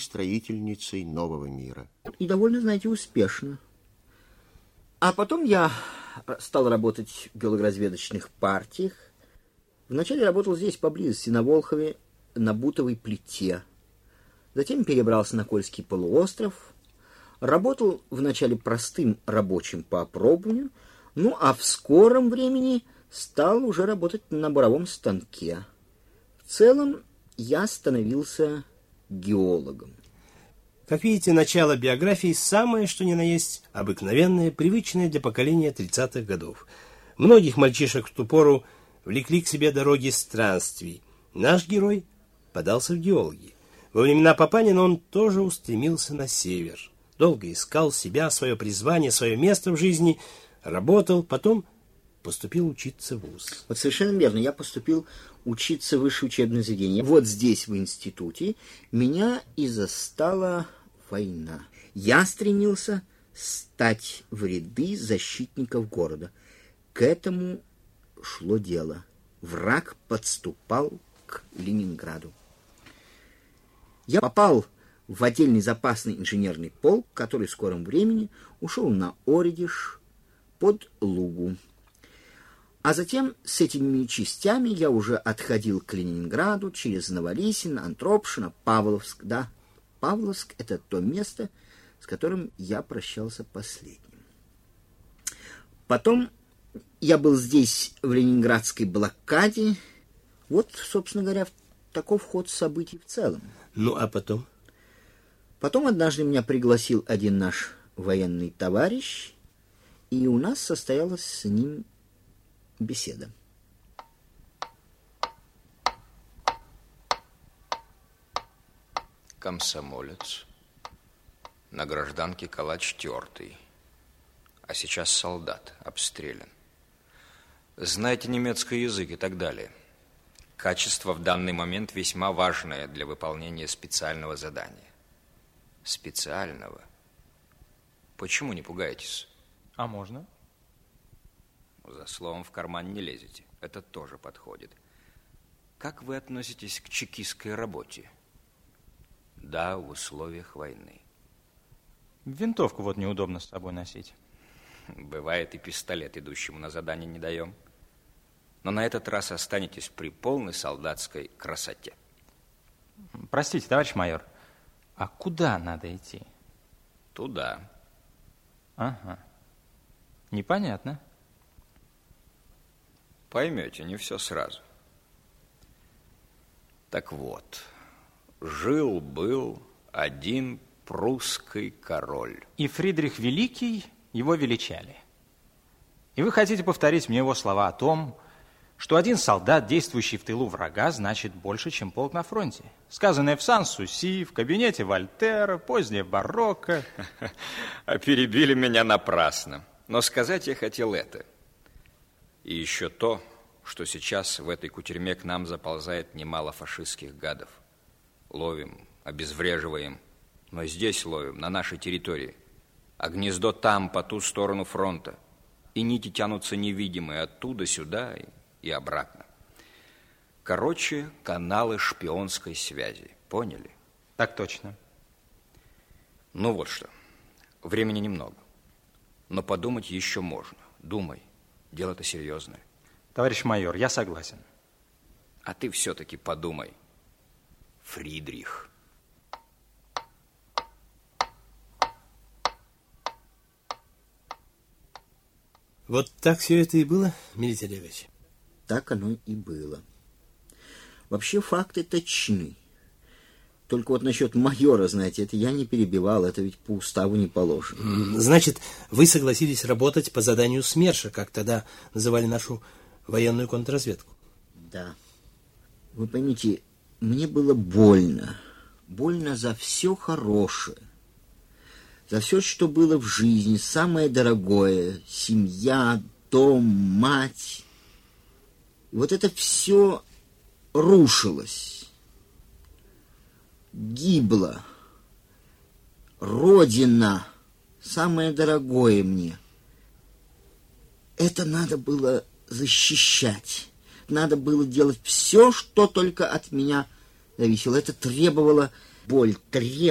строительницей нового мира. И довольно, знаете, успешно. А потом я стал работать в геологоразведочных партиях. Вначале работал здесь, поблизости, на Волхове, на бутовой плите. Затем перебрался на Кольский полуостров. Работал вначале простым рабочим по опробованию, ну а в скором времени стал уже работать на буровом станке. В целом я становился геологом. Как видите, начало биографии самое, что ни на есть, обыкновенное, привычное для поколения 30-х годов. Многих мальчишек в ту пору влекли к себе дороги странствий. Наш герой подался в геологи. Во времена Папанина он тоже устремился на север. Долго искал себя, свое призвание, свое место в жизни, работал, потом поступил учиться в вуз. Вот совершенно верно, я поступил учиться в высшее учебное заведение. Вот здесь, в институте, меня и застала война. Я стремился стать в ряды защитников города. К этому шло дело. Враг подступал к Ленинграду. Я попал в отдельный запасный инженерный полк, который в скором времени ушел на Оридиш под Лугу. А затем с этими частями я уже отходил к Ленинграду через Новолесино, Антропшино, Павловск. Да, Павловск — это то место, с которым я прощался последним. Потом я был здесь, в ленинградской блокаде. Вот, собственно говоря, таков ход событий в целом. Ну, а потом? Потом однажды меня пригласил один наш военный товарищ, и у нас состоялась с ним беседа. Комсомолец, на гражданке калач тертый, а сейчас солдат, обстрелян. Знаете немецкий язык и так далее. Качество в данный момент весьма важное для выполнения специального задания. Специального? Почему не пугаетесь? А можно? За словом в карман не лезете. Это тоже подходит. Как вы относитесь к чекистской работе? Да, в условиях войны. Винтовку вот неудобно с собой носить. Бывает, и пистолет идущему на задание не даем. Но на этот раз останетесь при полной солдатской красоте. Простите, товарищ майор, а куда надо идти? Туда. Ага. Непонятно. Поймете, не все сразу. Так вот, жил-был один прусский король. И Фридрих Великий его величали. И вы хотите повторить мне его слова о том, что один солдат, действующий в тылу врага, значит больше, чем полк на фронте. Сказанное в Сан-Суси, в кабинете Вольтера, позднее барокко. А перебили меня напрасно. Но сказать я хотел это. И еще то, что сейчас в этой кутерьме к нам заползает немало фашистских гадов. Ловим, обезвреживаем, но здесь ловим, на нашей территории. А гнездо там, по ту сторону фронта. И нити тянутся невидимые оттуда сюда и обратно. Короче, каналы шпионской связи. Поняли? Так точно. Ну вот что. Времени немного. Но подумать еще можно. Думай. Дело-то серьезное. Товарищ майор, я согласен. А ты все-таки подумай. Фридрих. Вот так все это и было, Милитий Олегович? Так оно и было. Вообще факты точны. Только вот насчет майора, знаете, это я не перебивал, это ведь по уставу не положено. Значит, вы согласились работать по заданию СМЕРШа, как тогда называли нашу военную контрразведку? Да. Вы поймите, мне было больно. Больно за все хорошее. За все, что было в жизни, самое дорогое. Семья, дом, мать. И вот это все рушилось. Гибло. Родина, самое дорогое мне. Это надо было защищать. Надо было делать все, что только от меня зависело. Это требовало боль, требовало